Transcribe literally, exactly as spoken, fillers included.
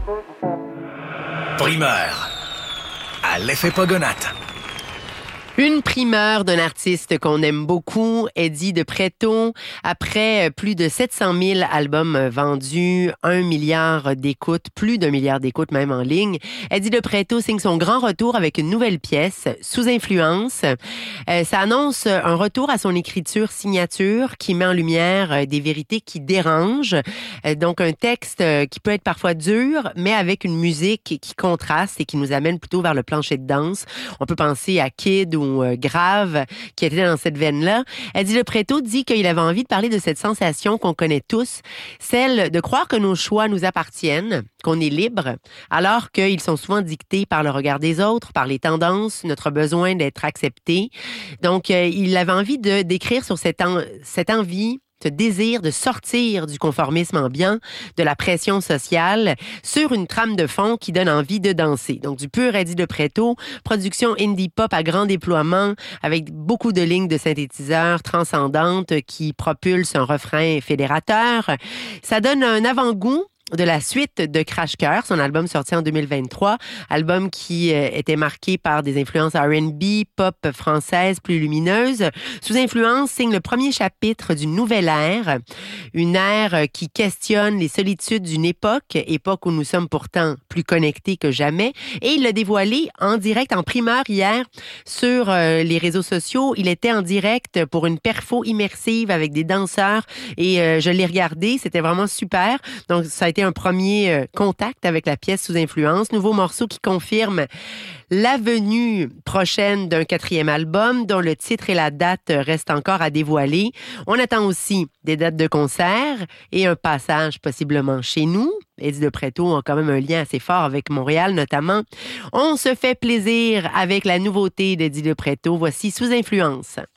Primeur à l'effet Pogonate. Une primeur d'un artiste qu'on aime beaucoup, Eddie de Pretto. Après plus de sept cent mille albums vendus, un milliard d'écoutes, plus d'un milliard d'écoutes même en ligne, Eddie de Pretto signe son grand retour avec une nouvelle pièce, Sous influence. Euh, ça annonce un retour à son écriture signature qui met en lumière des vérités qui dérangent. Euh, donc un texte qui peut être parfois dur, mais avec une musique qui contraste et qui nous amène plutôt vers le plancher de danse. On peut penser à Kid ou Grave, qui était dans cette veine-là. Eddie de Pretto dit qu'il avait envie de parler de cette sensation qu'on connaît tous, celle de croire que nos choix nous appartiennent, qu'on est libre, alors qu'ils sont souvent dictés par le regard des autres, par les tendances, notre besoin d'être accepté. Donc, euh, il avait envie de d'écrire sur cette, en, cette envie, ce désir de sortir du conformisme ambiant, de la pression sociale, sur une trame de fond qui donne envie de danser. Donc, du pur Eddie de Pretto, production indie pop à grand déploiement, avec beaucoup de lignes de synthétiseurs transcendantes qui propulsent un refrain fédérateur. Ça donne un avant-goût de la suite de Crash Cœur, son album sorti en deux mille vingt-trois, album qui euh, était marqué par des influences R and B, pop française plus lumineuse. Sous influence signe le premier chapitre d'une nouvelle ère, une ère qui questionne les solitudes d'une époque, époque où nous sommes pourtant plus connectés que jamais, et il l'a dévoilé en direct, en primeur hier sur euh, les réseaux sociaux. Il était en direct pour une perfo immersive avec des danseurs et euh, je l'ai regardé, c'était vraiment super. Donc ça a été un premier contact avec la pièce Sous influence. Nouveau morceau qui confirme la venue prochaine d'un quatrième album dont le titre et la date restent encore à dévoiler. On attend aussi des dates de concert et un passage possiblement chez nous. Eddie de Pretto a quand même un lien assez fort avec Montréal notamment. On se fait plaisir avec la nouveauté d'Eddie de Pretto. Voici Sous influence.